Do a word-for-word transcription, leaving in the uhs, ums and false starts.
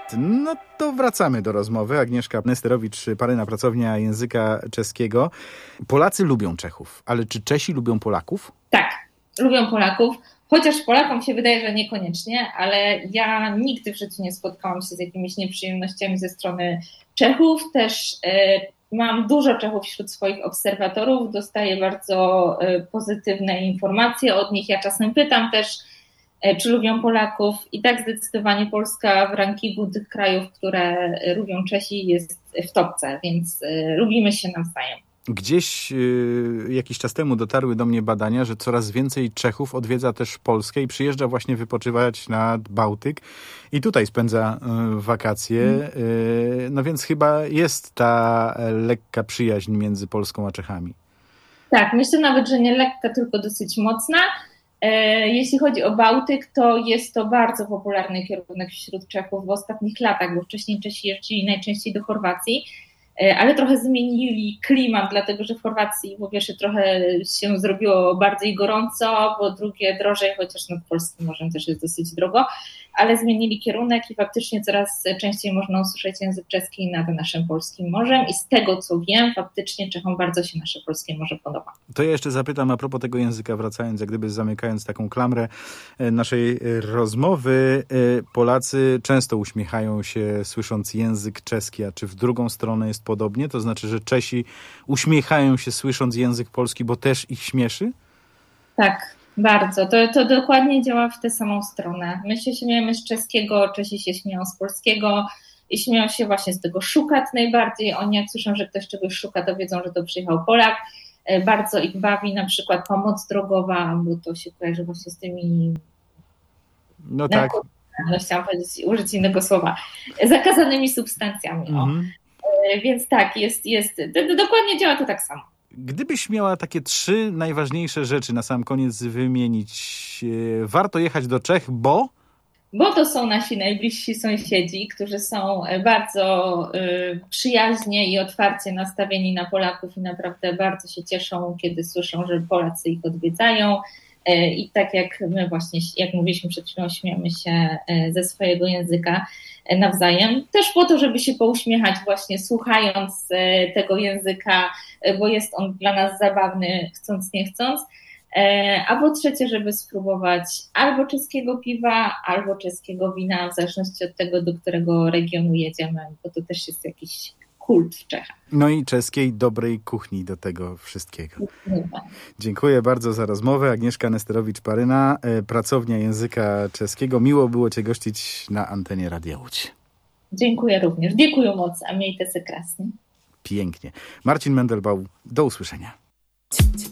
No to wracamy do rozmowy. Agnieszka Nesterowicz-Paryna, pracownia języka czeskiego. Polacy lubią Czechów, ale czy Czesi lubią Polaków? Tak, lubią Polaków, chociaż Polakom się wydaje, że niekoniecznie, ale ja nigdy w życiu nie spotkałam się z jakimiś nieprzyjemnościami ze strony Czechów. Też y, mam dużo Czechów wśród swoich obserwatorów, dostaję bardzo y, pozytywne informacje od nich. Ja czasem pytam też, y, czy lubią Polaków i tak zdecydowanie Polska w rankingu tych krajów, które y, lubią Czesi, jest w topce, więc y, lubimy się nawzajem. Gdzieś y, jakiś czas temu dotarły do mnie badania, że coraz więcej Czechów odwiedza też Polskę i przyjeżdża właśnie wypoczywać nad Bałtyk i tutaj spędza y, wakacje. Y, no więc chyba jest ta lekka przyjaźń między Polską a Czechami. Tak, myślę nawet, że nie lekka, tylko dosyć mocna. Jeśli chodzi o Bałtyk, to jest to bardzo popularny kierunek wśród Czechów w ostatnich latach, bo wcześniej Czesi jeździli najczęściej do Chorwacji, ale trochę zmienili klimat, dlatego że w Chorwacji po pierwsze trochę się zrobiło bardziej gorąco, po drugie drożej, chociaż nad polskim morzem też jest dosyć drogo, ale zmienili kierunek i faktycznie coraz częściej można usłyszeć język czeski nad naszym polskim morzem i z tego co wiem, faktycznie Czechom bardzo się nasze polskie morze podoba. To ja jeszcze zapytam a propos tego języka, wracając, jak gdyby zamykając taką klamrę naszej rozmowy. Polacy często uśmiechają się słysząc język czeski, a czy w drugą stronę jest podobnie? To znaczy, że Czesi uśmiechają się słysząc język polski, bo też ich śmieszy? Tak, bardzo. To, to dokładnie działa w tę samą stronę. My się śmiejemy z czeskiego, Czesi się śmieją z polskiego i śmieją się właśnie z tego szukat najbardziej. Oni jak słyszą, że ktoś czegoś szuka, to wiedzą, że to przyjechał Polak. Bardzo ich bawi na przykład pomoc drogowa, bo to się kojarzy właśnie z tymi... No tak. No, chciałam powiedzieć, użyć innego słowa. Zakazanymi substancjami. Mhm. O. Więc tak, jest, jest, dokładnie działa to tak samo. Gdybyś miała takie trzy najważniejsze rzeczy na sam koniec wymienić, warto jechać do Czech, bo... Bo to są nasi najbliżsi sąsiedzi, którzy są bardzo y, przyjaźnie i otwarcie nastawieni na Polaków i naprawdę bardzo się cieszą, kiedy słyszą, że Polacy ich odwiedzają. Y, I tak jak my właśnie, jak mówiliśmy przed chwilą, śmiemy się y, ze swojego języka y, nawzajem. Też po to, żeby się pouśmiechać właśnie słuchając y, tego języka, y, bo jest on dla nas zabawny, chcąc nie chcąc. A po trzecie, żeby spróbować albo czeskiego piwa, albo czeskiego wina, w zależności od tego, do którego regionu jedziemy, bo to też jest jakiś kult w Czechach. No i czeskiej dobrej kuchni do tego wszystkiego. Dziękuję bardzo za rozmowę. Agnieszka Nesterowicz-Paryna, pracownia języka czeskiego. Miło było Cię gościć na antenie Radia Łódź. Dziękuję również. Dziękuję mocno, a miejte se krasnie. Pięknie. Marcin Mendelbaum, do usłyszenia.